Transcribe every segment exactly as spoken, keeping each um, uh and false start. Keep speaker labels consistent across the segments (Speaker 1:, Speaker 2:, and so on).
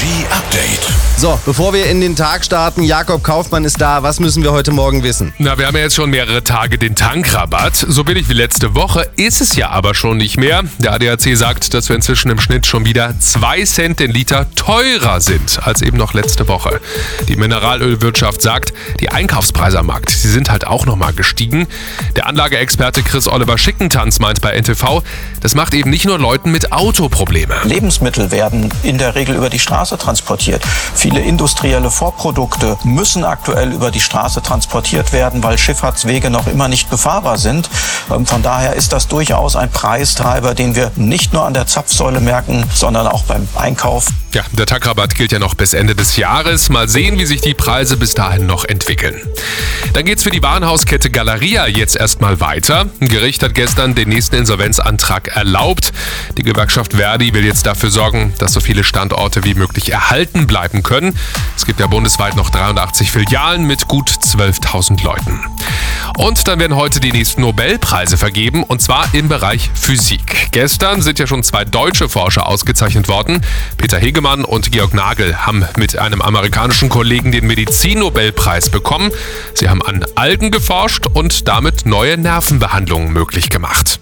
Speaker 1: Nostalgie-Update.
Speaker 2: So, bevor wir in den Tag starten, Jakob Kaufmann ist da. Was müssen wir heute Morgen wissen?
Speaker 3: Na, wir haben ja jetzt schon mehrere Tage den Tankrabatt. So billig wie letzte Woche ist es ja aber schon nicht mehr. Der A D A C sagt, dass wir inzwischen im Schnitt schon wieder zwei Cent den Liter teurer sind als eben noch letzte Woche. Die Mineralölwirtschaft sagt, die Einkaufspreise am Markt, die sind halt auch nochmal gestiegen. Der Anlageexperte Chris Oliver Schickentanz meint bei N T V, das macht eben nicht nur Leuten mit Auto Probleme.
Speaker 4: Lebensmittel werden in der Regel über die Straße transportiert. Viele industrielle Vorprodukte müssen aktuell über die Straße transportiert werden, weil Schifffahrtswege noch immer nicht befahrbar sind. Von daher ist das durchaus ein Preistreiber, den wir nicht nur an der Zapfsäule merken, sondern auch beim Einkauf.
Speaker 3: Ja, der Tankrabatt gilt ja noch bis Ende des Jahres. Mal sehen, wie sich die Preise bis dahin noch entwickeln. Dann geht's für die Warenhauskette Galeria jetzt erstmal weiter. Ein Gericht hat gestern den nächsten Insolvenzantrag erlaubt. Die Gewerkschaft Verdi will jetzt dafür sorgen, dass so viele Standorte wie möglich erhalten bleiben können. Es gibt ja bundesweit noch dreiundachtzig Filialen mit gut zwölftausend Leuten. Und dann werden heute die nächsten Nobelpreise vergeben, und zwar im Bereich Physik. Gestern sind ja schon zwei deutsche Forscher ausgezeichnet worden. Peter Hegemann und Georg Nagel haben mit einem amerikanischen Kollegen den Medizin-Nobelpreis bekommen. Sie haben an Algen geforscht und damit neue Nervenbehandlungen möglich gemacht.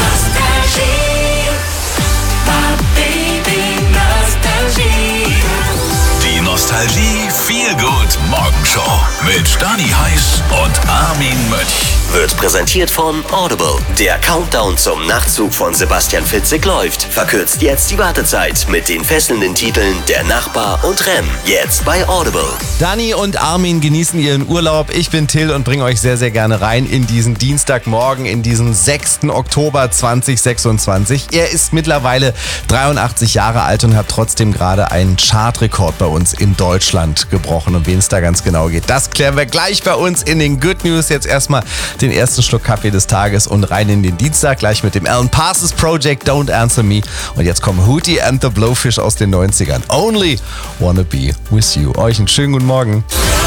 Speaker 1: Die Nostalgie Feel Good Morgenshow mit Stani Heiß und Armin Mönch.
Speaker 5: Wird präsentiert von Audible. Der Countdown zum Nachtzug von Sebastian Fitzek läuft. Verkürzt jetzt die Wartezeit mit den fesselnden Titeln Der Nachbar und Rem. Jetzt bei Audible.
Speaker 2: Dani und Armin genießen ihren Urlaub. Ich bin Till und bringe euch sehr, sehr gerne rein in diesen Dienstagmorgen, in diesen sechsten Oktober zweitausendsechsundzwanzig. Er ist mittlerweile dreiundachtzig Jahre alt und hat trotzdem gerade einen Chartrekord bei uns in Deutschland gebrochen. Und wen es da ganz genau geht, das klären wir gleich bei uns in den Good News. Jetzt erstmal den ersten Schluck Kaffee des Tages und rein in den Dienstag, gleich mit dem Alan Parsons Project Don't Answer Me. Und jetzt kommen Hootie and the Blowfish aus den neunzigern. Only Wanna Be With You. Euch einen schönen guten Morgen.